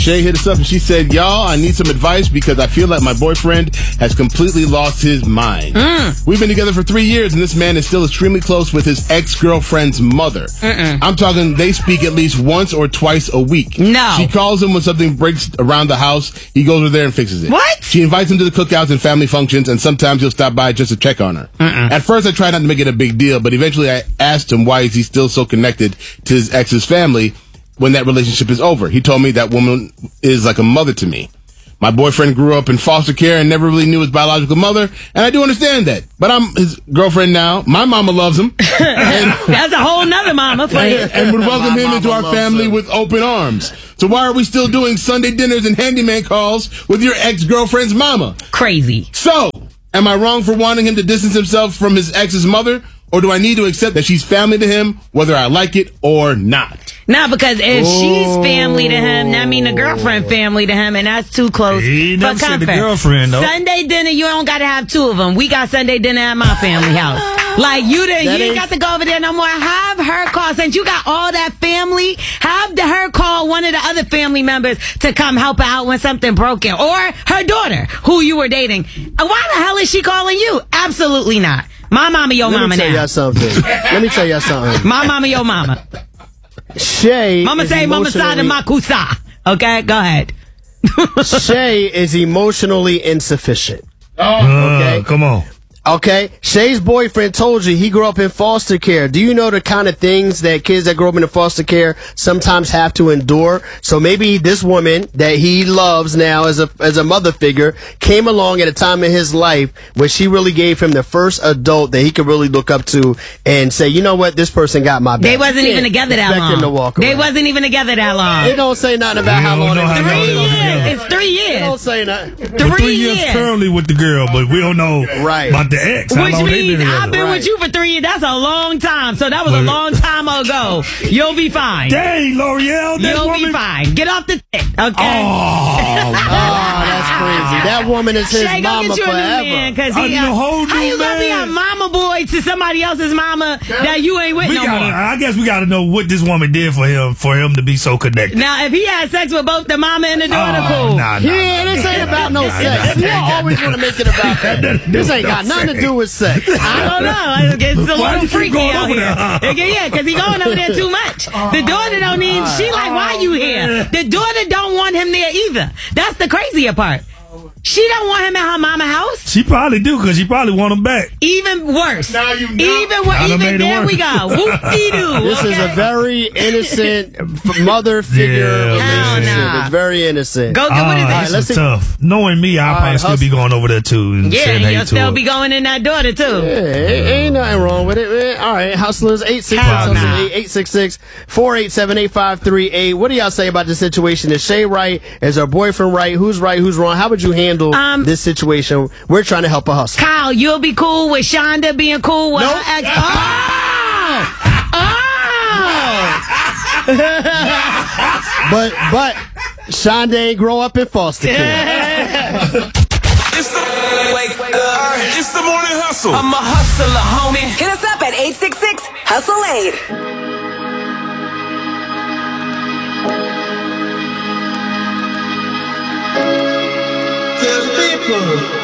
Shay hit us up and she said, y'all, I need some advice because I feel like my boyfriend has completely lost his mind. We've been together for 3 years and this man is still extremely close with his ex-girlfriend's mother. I'm talking they speak at least once or twice a week. No. She calls him when something breaks around the house. He goes over there and fixes it. What? She invites him to the cookouts and family functions and sometimes he'll stop by just to check on her. At first I tried not to make it a big deal, but eventually I asked him why is he still so connected to his ex's family when that relationship is over. He told me that woman is like a mother to me. My boyfriend grew up in foster care and never really knew his biological mother, and I do understand that. But I'm his girlfriend now. My mama loves him. That's a whole nother mama for you. And would welcome him into our family with open arms. So why are we still doing Sunday dinners and handyman calls with your ex-girlfriend's mama? Crazy. So, am I wrong for wanting him to distance himself from his ex's mother? Or do I need to accept that she's family to him, whether I like it or not? No, because if she's family to him, that mean the girlfriend family to him, and that's too close. He never for said the comfort. girlfriend, though. Sunday dinner, you don't got to have two of them. We got Sunday dinner at my family house. Like, you ain't got to go over there no more. Have her call, since you got all that family, have her call one of the other family members to come help her out when something broken. Or her daughter, who you were dating. Why the hell is she calling you? Absolutely not. My mama, your mama now. Let me tell y'all something. My mama, your mama. Shay. Mama say mama side of my kusa. Okay, go ahead. Shay is emotionally insufficient. Okay, come on. Okay, Shay's boyfriend told you he grew up in foster care. Do you know the kind of things that kids that grow up in foster care sometimes have to endure? So maybe this woman that he loves now as a mother figure came along at a time in his life where she really gave him the first adult that he could really look up to and say, you know what, this person got my back. They wasn't even together that Expect him to long. walk They around. wasn't even together that long. It don't say nothing about how long. 3 years. It's 3 years. It don't say nothing. 3 years years. currently with the girl, but we don't know about the ex. How Which long they means been I've together. been with you for 3 years. That's a long time. So that was a long time ago. You'll be fine. Dang, L'Oreal, that You'll woman. be fine. Get off the tick, okay? Oh, that's crazy. That woman is his Shay, go mama get you a new forever. man, 'cause I need a whole how new you gonna be a man. mama boy to somebody else's mama that you ain't with no more? I guess we gotta know what this woman did for him to be so connected. Now, if he had sex with both the mama and the daughter, Oh, cool. nah. Yeah, this ain't about no sex. You always want to make it about that. This ain't got nothing to do with sex. I don't know. It's a Why little you keep freaky going out over here. there? Yeah, because he going over there too much. The daughter don't need. She like, why you here? The daughter don't want him there either. That's the crazier part. She don't want him at her mama house. She probably do, because she probably want him back. Even worse. Now you know. Even worse. I done made Even it there worse. we go. Whoop-de-doo. This is a very innocent mother figure Yeah, relationship. nah. It's very innocent. Go get what is That's it? let's see. tough. Knowing me, I'll probably still be going over there too. And Yeah, saying hey you'll to still her. be going in that daughter too. Yeah, ain't nothing wrong with it, man. All right, Hustlers, 866-866-487-8538. What do y'all say about the situation? Is Shay right? Is her boyfriend right? Who's right? Who's wrong? How would you handle this situation? We're trying to help a hustle. Kyle, you'll be cool with Shonda being cool with Nope. her ex. But Shonda ain't grow up in foster care. It's the morning hustle. I'm a hustler, homie. Hit us up at 866-HUSTLE-8. There's people